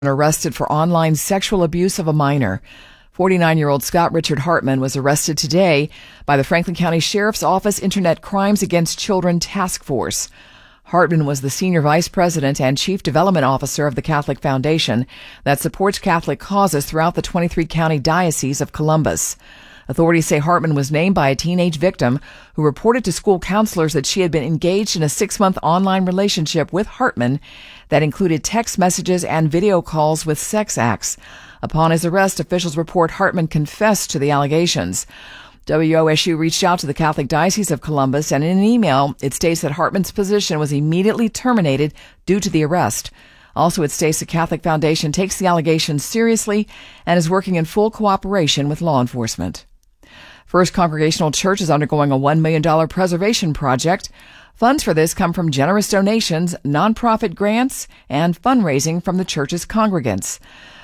Arrested for online sexual abuse of a minor. 49-year-old Scott Richard Hartman was arrested today by the Franklin County Sheriff's Office Internet Crimes Against Children Task Force. Hartman was the senior vice president and chief development officer of the Catholic Foundation that supports Catholic causes throughout the 23-county Diocese of Columbus. Authorities say Hartman was named by a teenage victim who reported to school counselors that she had been engaged in a 6-month online relationship with Hartman that included text messages and video calls with sex acts. Upon his arrest, officials report Hartman confessed to the allegations. WOSU reached out to the Catholic Diocese of Columbus, and in an email, it states that Hartman's position was immediately terminated due to the arrest. Also, it states the Catholic Foundation takes the allegations seriously and is working in full cooperation with law enforcement. First Congregational Church is undergoing a $1 million preservation project. Funds for this come from generous donations, nonprofit grants, and fundraising from the church's congregants.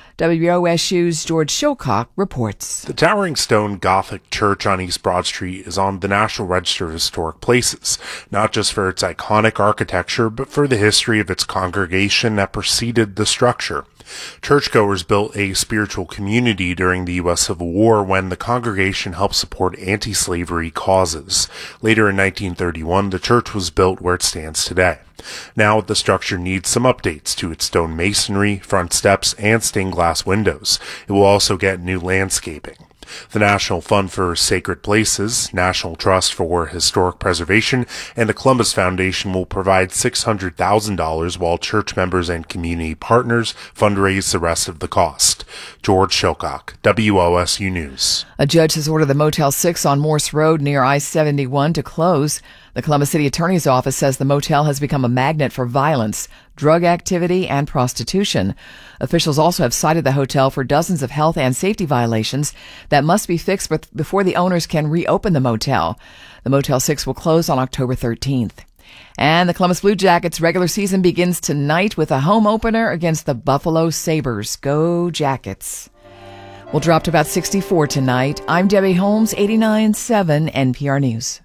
WOSU's George Shilcock reports. The towering stone Gothic church on East Broad Street is on the National Register of Historic Places, not just for its iconic architecture, but for the history of its congregation that preceded the structure. Churchgoers built a spiritual community during the U.S. Civil War when the congregation helped support anti-slavery causes. Later in 1931, the church was built where it stands today. Now, the structure needs some updates to its stone masonry, front steps, and stained glass windows. It will also get new landscaping. The National Fund for Sacred Places, National Trust for Historic Preservation, and the Columbus Foundation will provide $600,000 while church members and community partners fundraise the rest of the cost. George Shilcock, WOSU News. A judge has ordered the Motel 6 on Morse Road near I-71 to close. The Columbus City Attorney's Office says the motel has become a magnet for violence, drug activity, and prostitution. Officials also have cited the hotel for dozens of health and safety violations that must be fixed before the owners can reopen the motel. The Motel 6 will close on October 13th. And the Columbus Blue Jackets regular season begins tonight with a home opener against the Buffalo Sabres. Go Jackets. We'll drop to about 64 tonight. I'm Debbie Holmes, 89.7 NPR News.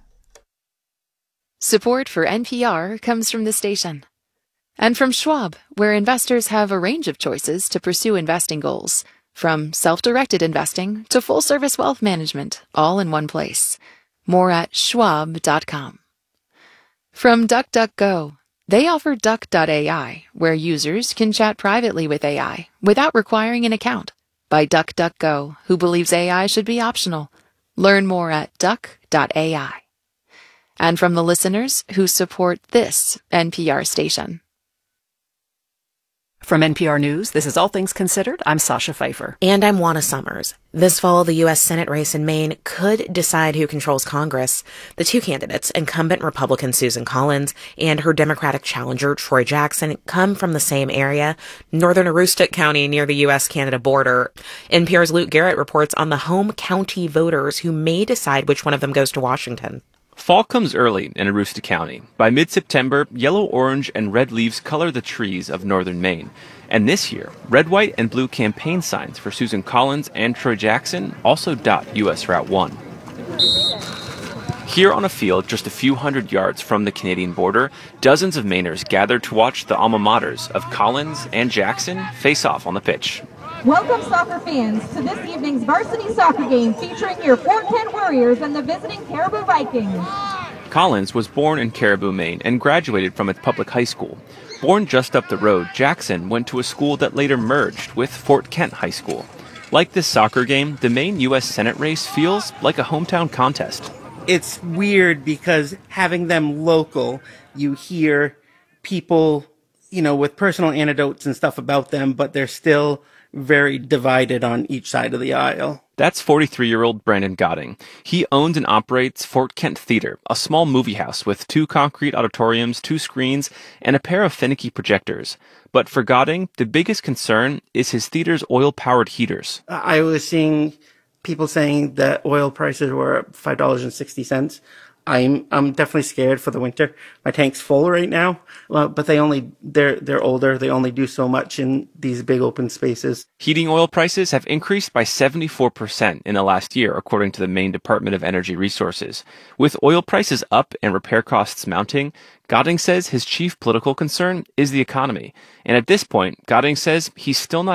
Support for NPR comes from the station. And from Schwab, where investors have a range of choices to pursue investing goals. From self-directed investing to full-service wealth management, all in one place. More at schwab.com. From DuckDuckGo, they offer Duck.ai, where users can chat privately with AI without requiring an account. By DuckDuckGo, who believes AI should be optional. Learn more at Duck.ai. And from the listeners who support this NPR station. From NPR News, this is All Things Considered. I'm Sasha Pfeiffer. And I'm Juana Summers. This fall, the U.S. Senate race in Maine could decide who controls Congress. The two candidates, incumbent Republican Susan Collins and her Democratic challenger Troy Jackson, come from the same area, northern Aroostook County near the U.S.-Canada border. NPR's Luke Garrett reports on the home county voters who may decide which one of them goes to Washington. Fall comes early in Aroostook County. By mid-September, yellow, orange, and red leaves color the trees of northern Maine. And this year, red, white, and blue campaign signs for Susan Collins and Troy Jackson also dot U.S. Route 1. Here on a field just a few hundred yards from the Canadian border, dozens of Mainers gathered to watch the alma maters of Collins and Jackson face off on the pitch. Welcome, soccer fans, to this evening's varsity soccer game featuring your Fort Kent Warriors and the visiting Caribou Vikings. Collins was born in Caribou, Maine, and graduated from its public high school. Born just up the road, Jackson went to a school that later merged with Fort Kent High School. Like this soccer game, the Maine U.S. Senate race feels like a hometown contest. It's weird because having them local, you hear people, with personal anecdotes and stuff about them, but they're still very divided on each side of the aisle. That's 43-year-old Brandon Godding. He owns and operates Fort Kent Theater, a small movie house with 2 concrete auditoriums, 2 screens, and a pair of finicky projectors. But for Godding, the biggest concern is his theater's oil-powered heaters. I was seeing people saying that oil prices were $5.60. I'm definitely scared for the winter. My tank's full right now, but they're older. They only do so much in these big open spaces. Heating oil prices have increased by 74% in the last year, according to the Maine Department of Energy Resources. With oil prices up and repair costs mounting, Goding says his chief political concern is the economy. And at this point, Goding says he's still not